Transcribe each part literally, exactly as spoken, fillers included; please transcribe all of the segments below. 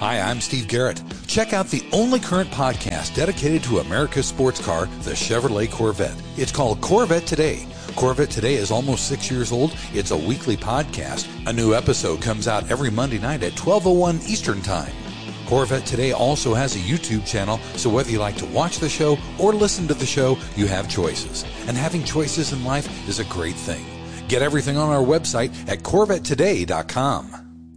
Hi, I'm Steve Garrett. Check out the only current podcast dedicated to America's sports car, the Chevrolet Corvette. It's called Corvette Today. Corvette Today is almost six years old. It's a weekly podcast. A new episode comes out every Monday night at twelve oh one Eastern Time. Corvette Today also has a YouTube channel, so whether you like to watch the show or listen to the show, you have choices. And having choices in life is a great thing. Get everything on our website at corvette today dot com.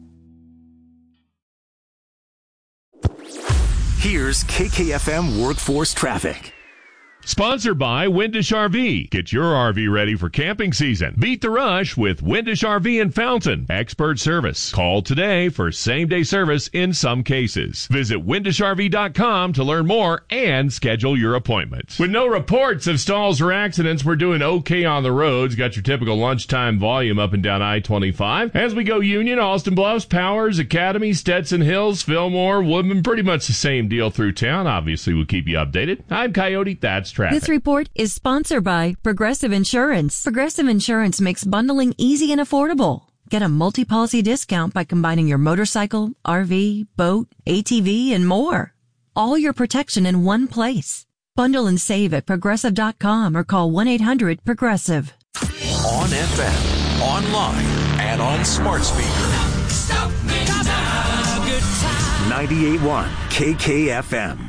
Here's K K F M Workforce Traffic. Sponsored by Windish R V. Get your R V ready for camping season. Beat the rush with Windish R V in Fountain. Expert service. Call today for same-day service in some cases. Visit windish r v dot com to learn more and schedule your appointment. With no reports of stalls or accidents, we're doing okay on the roads. Got your typical lunchtime volume up and down I twenty-five. As we go Union, Austin Bluffs, Powers, Academy, Stetson Hills, Fillmore, Woodman, pretty much the same deal through town. Obviously, we'll keep you updated. I'm Coyote. That's traffic. This report is sponsored by Progressive Insurance. Progressive Insurance makes bundling easy and affordable. Get a multi-policy discount by combining your motorcycle, R V, boat, A T V, and more. All your protection in one place. Bundle and save at progressive dot com or call one eight hundred progressive. On F M, online, and on smart speaker. ninety-eight point one K K F M.